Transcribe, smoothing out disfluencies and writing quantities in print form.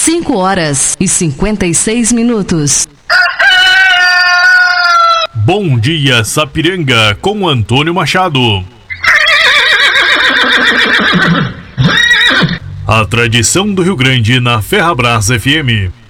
5h56. Bom dia, Sapiranga, com Antônio Machado. A tradição do Rio Grande na Ferrabras FM.